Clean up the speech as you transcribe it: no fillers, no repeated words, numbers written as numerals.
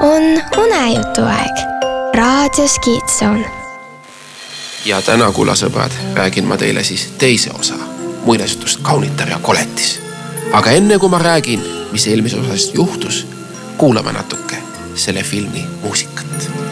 on unejutuaeg raadios Kiidson. Ja täna, kuulasõbrad, räägin ma teile siis teise osa muinasjutust Kaunitar ja koletis. Aga enne kui ma räägin, mis eelmises osas juhtus, kuulame natuke selle filmi muusikat.